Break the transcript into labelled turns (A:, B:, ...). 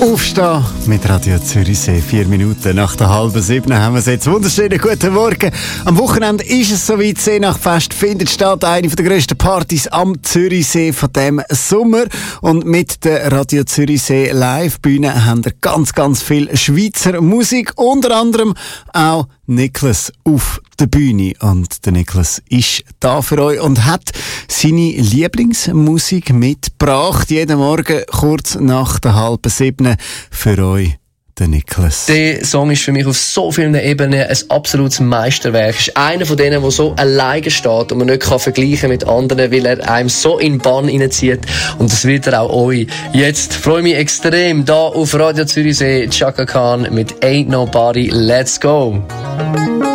A: Aufstehen mit Radio Zürichsee. 4 Minuten nach der 6:30 haben wir es jetzt. Wunderschönen guten Morgen. Am Wochenende ist es soweit. Seenachtfest findet statt. Eine der grössten Partys am Zürichsee von diesem Sommer. Und mit der Radio Zürichsee Live-Bühne haben wir ganz viel Schweizer Musik. Unter anderem auch Niklas auf der Bühne. Und der Niklas ist da für euch und hat seine Lieblingsmusik mitgebracht. Jeden Morgen kurz nach der 6:30 für euch, der Niklas.
B: Der Song ist für mich auf so vielen Ebenen ein absolutes Meisterwerk. Es ist einer von denen, der so alleine steht und man nicht vergleichen kann mit anderen, weil er einem so in den Bann reinzieht. Und das wird er auch euch. Jetzt freue ich mich extrem da auf Radio Zürichsee, Chaka Khan mit Ain't Nobody, Let's Go.